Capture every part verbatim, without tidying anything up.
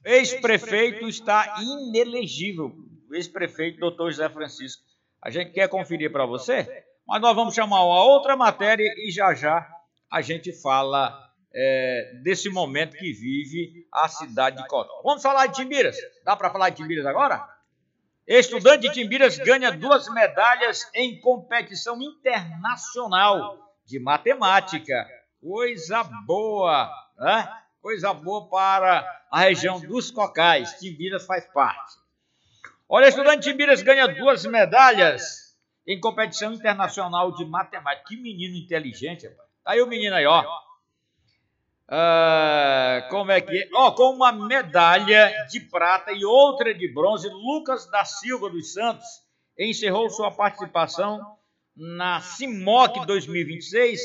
ex-prefeito está inelegível. O ex-prefeito, doutor José Francisco. A gente quer conferir para você, mas nós vamos chamar uma outra matéria e já já a gente fala é, desse momento que vive a cidade de Codó. Vamos falar de Timbiras? Dá para falar de Timbiras agora? Estudante de Timbiras ganha duas medalhas em competição internacional de matemática. Coisa boa, né? Coisa boa para a região dos Cocais. Timbiras faz parte. Olha, estudante de Timbiras ganha duas medalhas em competição internacional de matemática. Que menino inteligente, rapaz. Aí o menino aí, ó. Ah, como é que é? Ó, com uma medalha de prata e outra de bronze, Lucas da Silva dos Santos encerrou sua participação na CIMOC dois mil e vinte e seis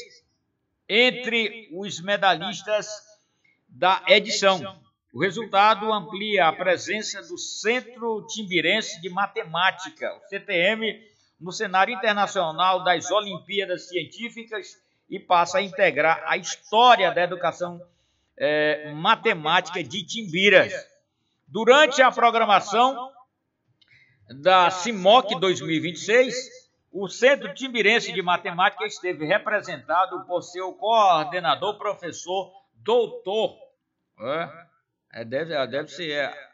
entre os medalhistas da edição. O resultado amplia a presença do Centro Timbirense de Matemática, o C T M, no cenário internacional das Olimpíadas Científicas e passa a integrar a história da educação é, matemática de Timbiras. Durante a programação da CIMOC dois mil e vinte e seis, o Centro Timbirense de Matemática esteve representado por seu coordenador, professor, doutor, é, deve, deve ser é,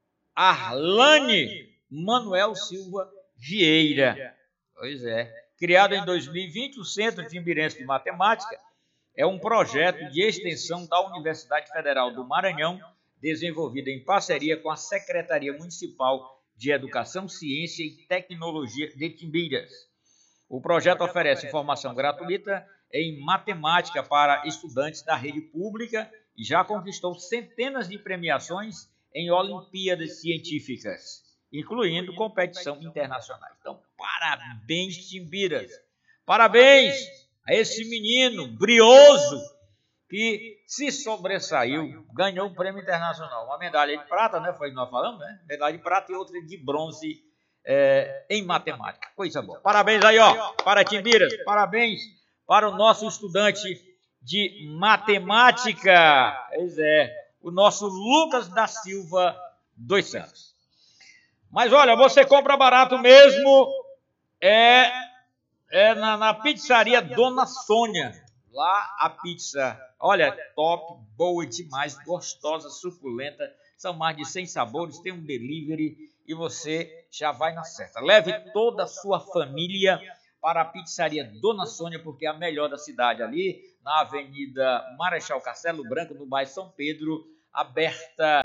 Arlane Manuel Silva Vieira. Pois é. Criado em dois mil e vinte, o Centro Timbirense de Matemática é um projeto de extensão da Universidade Federal do Maranhão, desenvolvido em parceria com a Secretaria Municipal de Educação, Ciência e Tecnologia de Timbiras. O projeto oferece formação gratuita em matemática para estudantes da rede pública e já conquistou centenas de premiações em Olimpíadas Científicas, incluindo competição internacional. Então, parabéns, Timbiras. Parabéns a esse menino brioso que se sobressaiu, ganhou um prêmio internacional. Uma medalha de prata, né? Foi o que nós falamos, né? Medalha de prata e outra de bronze é, em matemática. Coisa boa. Parabéns aí, ó, para Timbiras. Parabéns para o nosso estudante de matemática. Pois é, o nosso Lucas da Silva dos Santos. Mas olha, você compra barato mesmo é, é na, na pizzaria Dona Sônia. Lá a pizza, olha, top, boa demais, gostosa, suculenta. São mais de cem sabores, tem um delivery e você já vai na certa. Leve toda a sua família para a pizzaria Dona Sônia, porque é a melhor da cidade ali, na Avenida Marechal Castelo Branco, no bairro São Pedro, aberta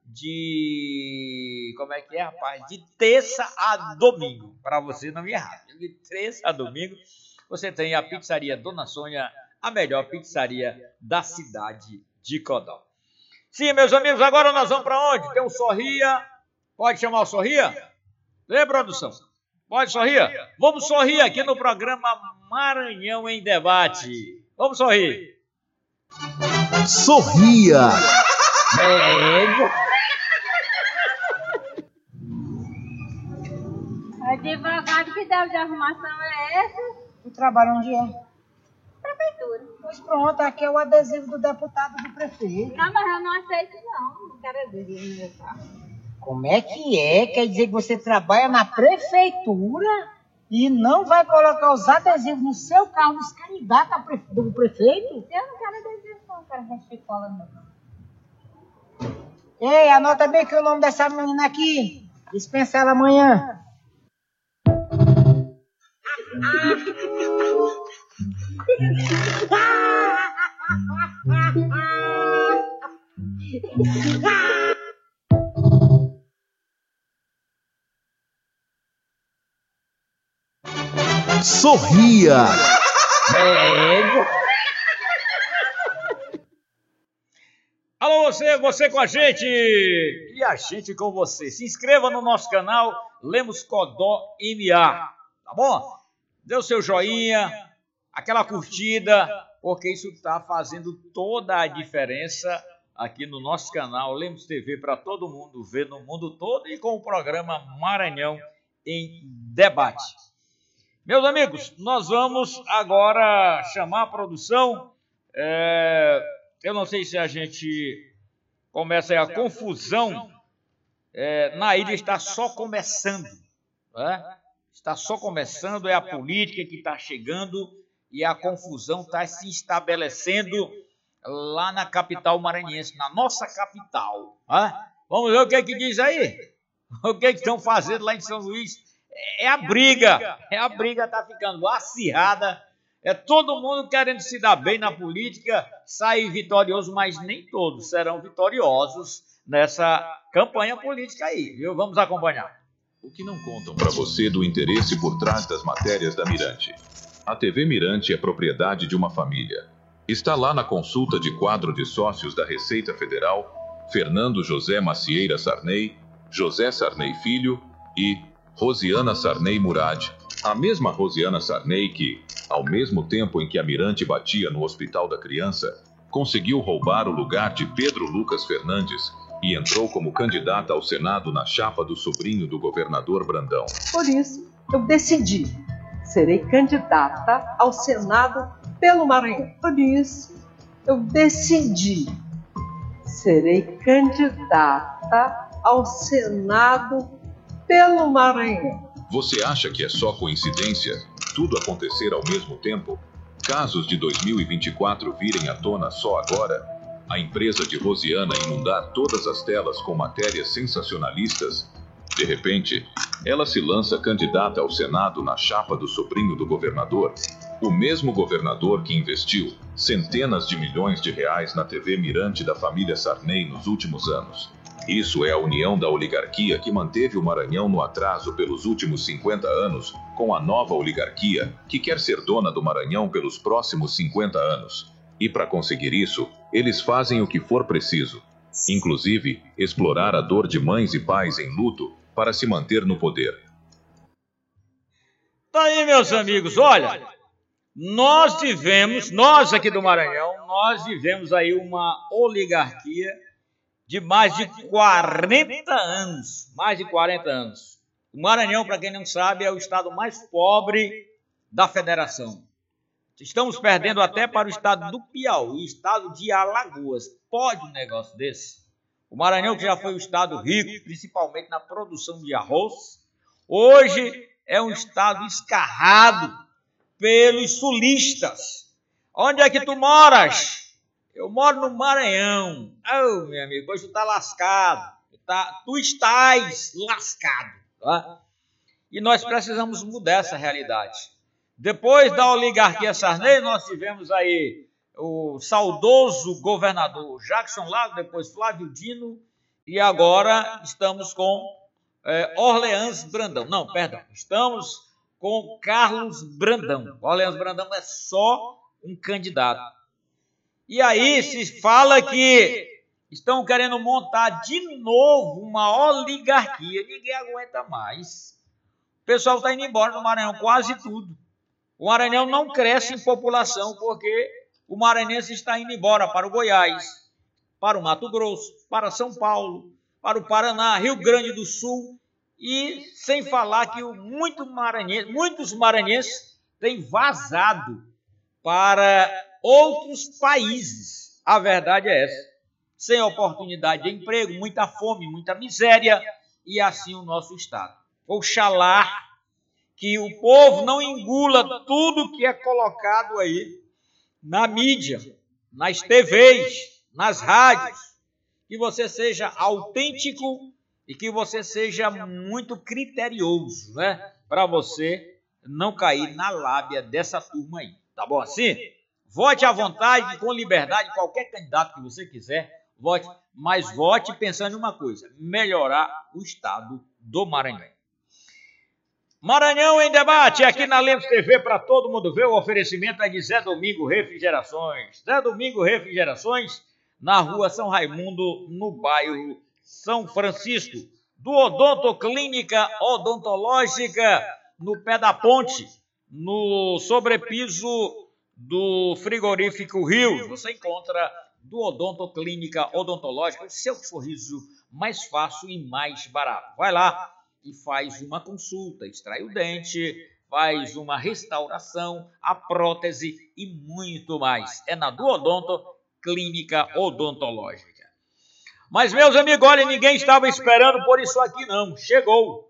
de, como é que é, rapaz? De terça a domingo, para você não me errar. De terça a domingo, você tem a pizzaria Dona Sônia, a melhor pizzaria da cidade de Codó. Sim, meus amigos, agora nós vamos para onde? Tem o Sorria. Pode chamar o Sorria? Vem, produção. Pode, Sorria? Vamos sorrir aqui no programa Maranhão em Debate. Vamos sorrir. Sorria. É. Advogado, que deve de arrumação é essa? O trabalho onde é? Prefeitura. Pois pronto, aqui é o adesivo do deputado do prefeito. Não, mas eu não aceito não. Não quero adesivo no meu carro. Como é que é? Quer dizer que você trabalha na prefeitura e não vai colocar os adesivos no seu carro dos candidatos prefe... do prefeito? Eu não quero adesivo não, não quero restricola não. Ei, anota bem que o nome dessa menina aqui. Dispensa ela amanhã. Sorria. Alô, você, você com a gente e a gente com você. Se inscreva no nosso canal Lemos Codó M A, tá bom? Dê o seu joinha, aquela curtida, porque isso está fazendo toda a diferença aqui no nosso canal Lemos T V para todo mundo ver no mundo todo e com o programa Maranhão em Debate. Meus amigos, nós vamos agora chamar a produção. É, eu não sei se a gente começa aí a confusão, é, na ilha está só começando, né? Está só começando, é a política que está chegando e a confusão está se estabelecendo lá na capital maranhense, na nossa capital. Né? Vamos ver o que, é que diz aí. O que, é que estão fazendo lá em São Luís? É a briga, é a briga está ficando acirrada, é todo mundo querendo se dar bem na política, sair vitorioso, mas nem todos serão vitoriosos nessa campanha política aí, viu? Vamos acompanhar. O que não contam para você do interesse por trás das matérias da Mirante. A T V Mirante é propriedade de uma família. Está lá na consulta de quadro de sócios da Receita Federal, Fernando José Macieira Sarney, José Sarney Filho e Rosiana Sarney Murad. A mesma Rosiana Sarney que, ao mesmo tempo em que a Mirante batia no Hospital da Criança, conseguiu roubar o lugar de Pedro Lucas Fernandes e entrou como candidata ao Senado na chapa do sobrinho do governador Brandão. Por isso, eu decidi. Serei candidata ao Senado pelo Maranhão. Por isso, eu decidi. Serei candidata ao Senado pelo Maranhão. Você acha que é só coincidência tudo acontecer ao mesmo tempo? Casos de dois mil e vinte e quatro virem à tona só agora? A empresa de Rosiana inundar todas as telas com matérias sensacionalistas? De repente, ela se lança candidata ao Senado na chapa do sobrinho do governador, o mesmo governador que investiu centenas de milhões de reais na T V Mirante da família Sarney nos últimos anos. Isso é a união da oligarquia que manteve o Maranhão no atraso pelos últimos cinquenta anos, com a nova oligarquia que quer ser dona do Maranhão pelos próximos cinquenta anos. E para conseguir isso, eles fazem o que for preciso, inclusive explorar a dor de mães e pais em luto para se manter no poder. Tá aí, meus amigos, olha, nós vivemos, nós aqui do Maranhão, nós vivemos aí uma oligarquia de mais de quarenta anos, mais de quarenta anos. O Maranhão, para quem não sabe, é o estado mais pobre da federação. Estamos perdendo até para o estado do Piauí, estado de Alagoas. Pode um negócio desse? O Maranhão, que já foi um estado rico, principalmente na produção de arroz, hoje é um estado escarrado pelos sulistas. Onde é que tu moras? Eu moro no Maranhão. Oh, meu amigo, hoje tu tá lascado. Tu, tá, tu estás lascado. Tá? E nós precisamos mudar essa realidade. Depois da oligarquia Sarney, nós tivemos aí o saudoso governador Jackson Lago, depois Flávio Dino, e agora estamos com é, Orleans Brandão. Não, perdão, estamos com Carlos Brandão. Orleans Brandão é só um candidato. E aí se fala que estão querendo montar de novo uma oligarquia. Ninguém aguenta mais. O pessoal está indo embora no Maranhão, quase tudo. O Maranhão não cresce em população porque o maranhense está indo embora para o Goiás, para o Mato Grosso, para São Paulo, para o Paraná, Rio Grande do Sul. E sem falar que muito maranhense, muitos maranhenses têm vazado para outros países. A verdade é essa. Sem oportunidade de emprego, muita fome, muita miséria, e assim o nosso estado. Oxalá que o povo não engula tudo que é colocado aí na mídia, nas T Vs, nas rádios, que você seja autêntico e que você seja muito criterioso, né? Para você não cair na lábia dessa turma aí. Tá bom assim? Vote à vontade, com liberdade, qualquer candidato que você quiser, vote, mas vote pensando em uma coisa, melhorar o estado do Maranhão. Maranhão em debate, aqui na Lemos T V, para todo mundo ver, o oferecimento é de Zé Domingo Refrigerações. Zé Domingo Refrigerações, na rua São Raimundo, no bairro São Francisco. Do Odonto Clínica Odontológica, no pé da ponte, no sobrepiso do frigorífico Rio. Você encontra do Odonto Clínica Odontológica o seu sorriso mais fácil e mais barato. Vai lá e faz uma consulta, extrai o dente, faz uma restauração, a prótese e muito mais. É na do Odonto Clínica Odontológica. Mas, meus amigos, olha, ninguém estava esperando por isso aqui, não. Chegou.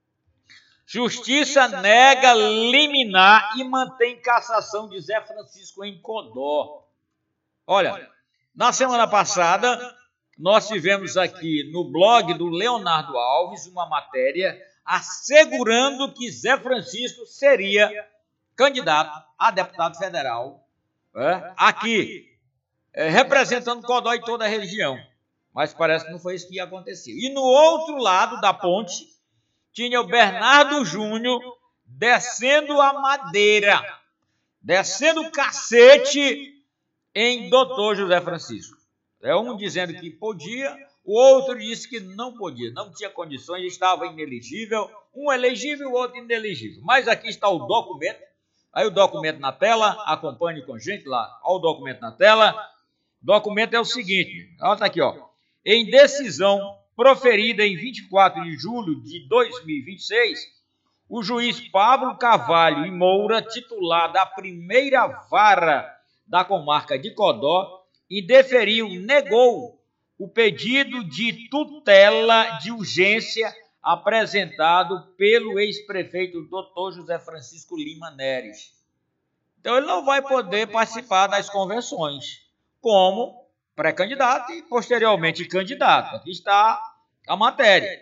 Justiça nega liminar e mantém cassação de Zé Francisco em Codó. Olha, na semana passada, nós tivemos aqui no blog do Leonardo Alves uma matéria assegurando que Zé Francisco seria candidato a deputado federal, é, aqui, é, representando Codó e toda a região. Mas parece que não foi isso que aconteceu. E no outro lado da ponte, tinha o Bernardo Júnior descendo a madeira, descendo o cacete em doutor José Francisco. É um dizendo que podia, o outro disse que não podia, não tinha condições, estava inelegível, um elegível, o outro inelegível. Mas aqui está o documento, aí o documento na tela, acompanhe com a gente lá, olha o documento na tela. O documento é o seguinte, olha, tá aqui, ó. Em decisão proferida em vinte e quatro de julho de dois mil e vinte e seis, o juiz Pablo Carvalho e Moura, titular da primeira vara da comarca de Codó, indeferiu, negou o pedido de tutela de urgência apresentado pelo ex-prefeito doutor José Francisco Lima Neres. Então ele não vai poder participar das convenções como pré-candidato e posteriormente candidato. Aqui está a matéria.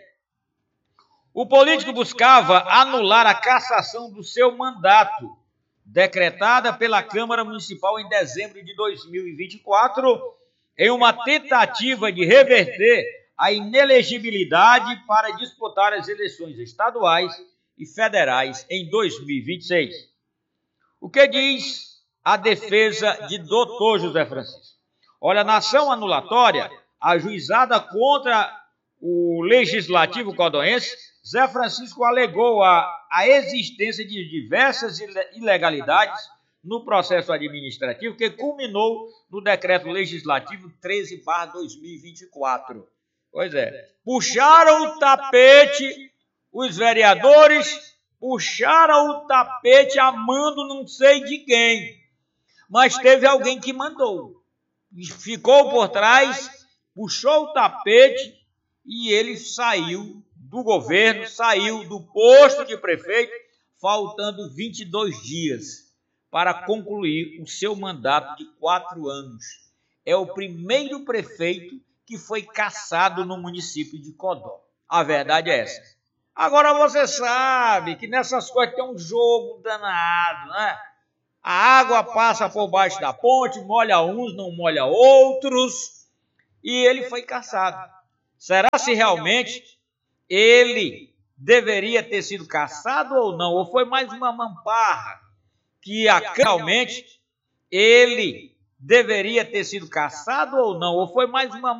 O político buscava anular a cassação do seu mandato, decretada pela Câmara Municipal em dezembro de dois mil e vinte e quatro, em uma tentativa de reverter a inelegibilidade para disputar as eleições estaduais e federais em dois mil e vinte e seis. O que diz a defesa de doutor José Francisco? Olha, na ação anulatória, ajuizada contra o Legislativo Codoense, Zé Francisco alegou a, a existência de diversas ilegalidades no processo administrativo que culminou no Decreto Legislativo treze barra dois mil e vinte e quatro. Pois é, puxaram o tapete, os vereadores puxaram o tapete a mando não sei de quem, mas teve alguém que mandou. Ficou por trás, puxou o tapete e ele saiu do governo, saiu do posto de prefeito, faltando vinte e dois dias para concluir o seu mandato de quatro anos. É o primeiro prefeito que foi cassado no município de Codó. A verdade é essa. Agora você sabe que nessas coisas tem um jogo danado, né? A água passa por baixo da ponte, molha uns, não molha outros, e ele foi cassado. Será se realmente ele deveria ter sido cassado ou não? Ou foi mais uma mamparra que a, realmente ele deveria ter sido cassado ou não? Ou foi mais uma